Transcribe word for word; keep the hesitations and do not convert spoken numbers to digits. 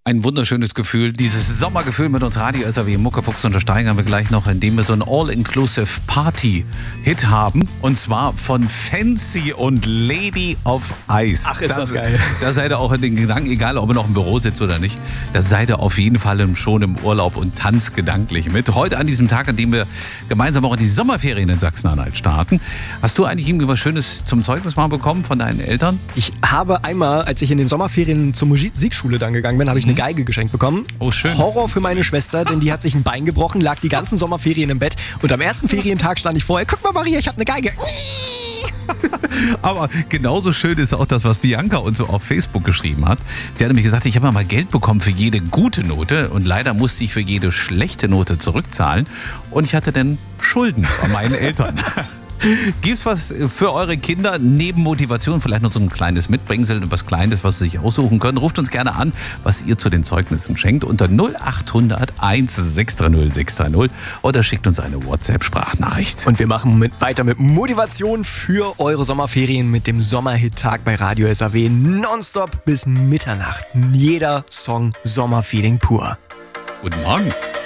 Ein wunderschönes Gefühl, dieses Sommergefühl mit uns Radio S R W Muckefuchs untersteigen wir gleich noch, indem wir so einen All-Inclusive Party-Hit haben. Und zwar von Fancy und Lady of Ice. Ach, ist das, das geil. Da seid ihr auch in den Gedanken, egal ob ihr noch im Büro sitzt oder nicht, da seid ihr auf jeden Fall schon im Urlaub und tanzt gedanklich mit. Heute an diesem Tag, an dem wir gemeinsam auch in die Sommerferien in Sachsen-Anhalt starten. Hast du eigentlich irgendwie was Schönes zum Zeugnis mal bekommen von deinen Eltern? Ich habe einmal, als ich in den Sommerferien zur Musikschule dann gegangen bin, habe ich eine Geige geschenkt bekommen. Oh, schön. Horror für meine Schwester, denn die hat sich ein Bein gebrochen, lag die ganzen Sommerferien im Bett und am ersten Ferientag stand ich vorher, guck mal Maria, ich habe eine Geige. Aber genauso schön ist auch das, was Bianca uns so auf Facebook geschrieben hat. Sie hat nämlich gesagt, ich habe mal Geld bekommen für jede gute Note und leider musste ich für jede schlechte Note zurückzahlen und ich hatte dann Schulden bei meinen Eltern. Gibt's was für eure Kinder neben Motivation, vielleicht noch so ein kleines Mitbringsel und was Kleines, was sie sich aussuchen können? Ruft uns gerne an, was ihr zu den Zeugnissen schenkt unter null acht hundert eins sechs drei null sechs drei null oder schickt uns eine WhatsApp-Sprachnachricht. Und wir machen mit, weiter mit Motivation für eure Sommerferien mit dem Sommerhit-Tag bei Radio S R W. Nonstop bis Mitternacht. Jeder Song Sommerfeeling pur. Guten Morgen.